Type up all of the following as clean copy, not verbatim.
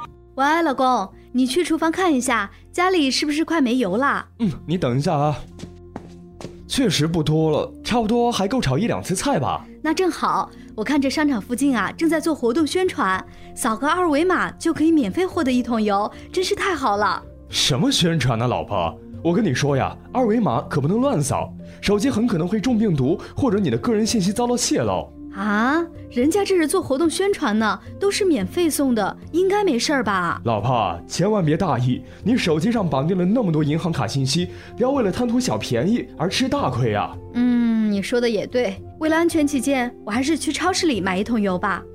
喂，老公，你去厨房看一下，家里是不是快没油了？ 你等一下啊。确实不多了，差不多还够炒1-2次菜吧。 那正好，我看这商场附近啊正在做活动宣传，扫个二维码就可以免费获得1桶油，真是太好了。 什么宣传呢，老婆？我跟你说呀，二维码可不能乱扫，手机很可能会中病毒，或者你的个人信息遭到泄露。 啊，人家这是做活动宣传呢，都是免费送的，应该没事吧？ 老婆，千万别大意，你手机上绑定了那么多银行卡信息，不要为了贪图小便宜而吃大亏啊。 你说的也对，为了安全起见，我还是去超市里买1桶油吧。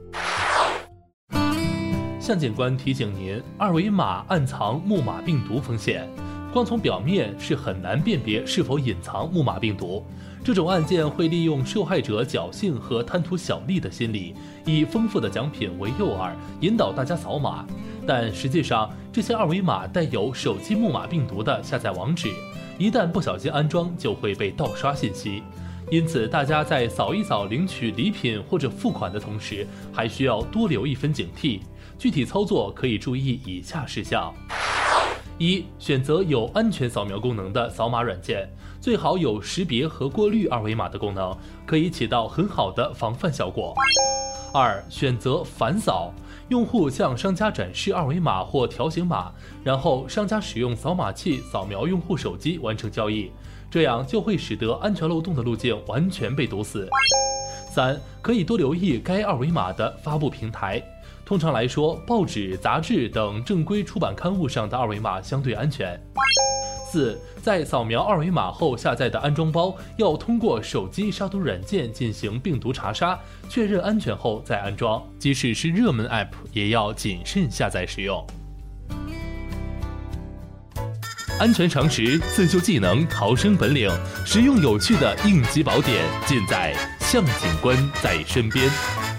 向警官提醒您，二维码暗藏木马病毒风险，光从表面是很难辨别是否隐藏木马病毒。这种案件会利用受害者侥幸和贪图小利的心理，以丰富的奖品为诱饵，引导大家扫码。但实际上，这些二维码带有手机木马病毒的下载网址，一旦不小心安装，就会被盗刷信息。因此，大家在扫一扫领取礼品或者付款的同时，还需要多留一分警惕。具体操作可以注意以下事项：1. 选择有安全扫描功能的扫码软件，最好有识别和过滤二维码的功能，可以起到很好的防范效果。2. 选择反扫，用户向商家展示二维码或条形码，然后商家使用扫码器扫描用户手机完成交易，这样就会使得安全漏洞的路径完全被堵死。3. 可以多留意该二维码的发布平台。通常来说，报纸、杂志等正规出版刊物上的二维码相对安全。4. 在扫描二维码后下载的安装包要通过手机杀毒软件进行病毒查杀，确认安全后再安装，即使是热门 App 也要谨慎下载使用。安全常识、自救技能、逃生本领，实用有趣的应急宝典，尽在向警官在身边。